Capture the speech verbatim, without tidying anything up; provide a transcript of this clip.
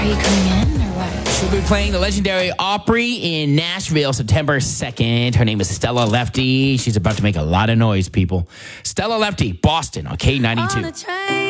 Are you coming in or what? She'll be playing the legendary Opry in Nashville September second. Her name is Stella Lefty. She's about to make a lot of noise, people. Stella Lefty, Boston on K ninety-two.